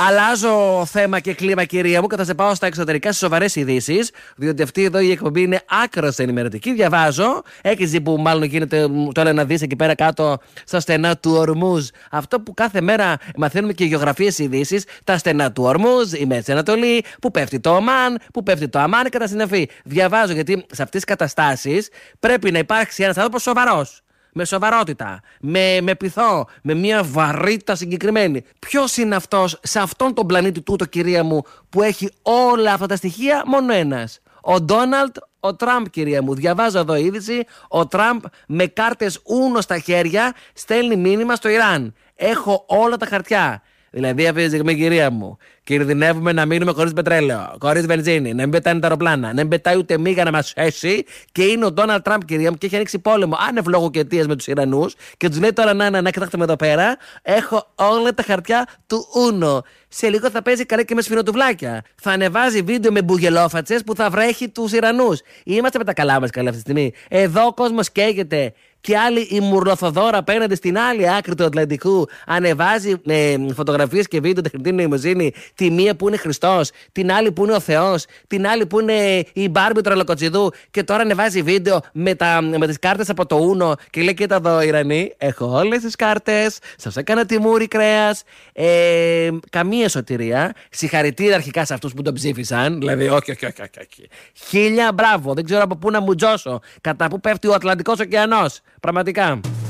Αλλάζω θέμα και κλίμα, κυρία μου, και θα σε πάω στα εξωτερικά, στις σοβαρές ειδήσεις. Διότι αυτή εδώ η εκπομπή είναι άκρως ενημερωτική. Διαβάζω, έχεις δει που μάλλον γίνεται τώρα να δεις εκεί πέρα κάτω στα στενά του Ορμούζ. Αυτό που κάθε μέρα μαθαίνουμε και γεωγραφίες ειδήσεις. Τα στενά του Ορμούζ, η Μέση Ανατολή, που πέφτει το Ομάν, που πέφτει το Αμάν και τα συναφή. Διαβάζω γιατί σε αυτές τις καταστάσεις πρέπει να υπάρξει ένας άνθρωπος σοβαρός. Με σοβαρότητα, με πειθό, με μια βαρύτητα συγκεκριμένη. Ποιος είναι αυτός σε αυτόν τον πλανήτη τούτο, κυρία μου, που έχει όλα αυτά τα στοιχεία? Μόνο ένας. Ο Ντόναλντ, ο Τραμπ, κυρία μου. Διαβάζω εδώ είδηση. Ο Τραμπ με κάρτες ούνο στα χέρια στέλνει μήνυμα στο Ιράν. Έχω όλα τα χαρτιά. Δηλαδή, αυτή τη στιγμή, κυρία μου, κινδυνεύουμε να μείνουμε χωρίς πετρέλαιο, χωρίς βενζίνη, να μην πετάνε τα αεροπλάνα, να μην πετάει ούτε μίγα να μας έσει. Και είναι ο Ντόναλντ Τραμπ, κυρία μου, και έχει ανοίξει πόλεμο άνευ λόγω και αιτίας με τους Ιρανούς. Και τους λέει τώρα: να κοιτάξτε με εδώ πέρα. Έχω όλα τα χαρτιά του Ούνο. Σε λίγο θα παίζει καλέ και με σφινοτουβλάκια. Θα ανεβάζει βίντεο με μπουγελόφατσες που θα βρέχει τους Ιρανούς. Είμαστε με τα καλά μας καλά αυτή τη στιγμή. Εδώ ο κόσμος καίγεται. Και άλλη η μουρλοθοδόρα απέναντι στην άλλη άκρη του Ατλαντικού ανεβάζει φωτογραφίες και βίντεο τεχνητή νοημοσύνη. Τη μία που είναι Χριστός, την άλλη που είναι ο Θεός, την άλλη που είναι η Μπάρμπι Τρολοκοτσιδού. Και τώρα ανεβάζει βίντεο με τις κάρτες από το Ούνο και λέει: κοίτα εδώ, Ιρανοί, έχω όλες τις κάρτες. Σας έκανα τιμούρι κρέας. Καμία σωτηρία. Συγχαρητήρια αρχικά σε αυτούς που τον ψήφισαν. Δηλαδή, όχι. Χίλια μπράβο. Δεν ξέρω από πού να μου τζώσω. Κατά πού πέφτει ο Ατλαντικός ωκεανός. Πραγματικά.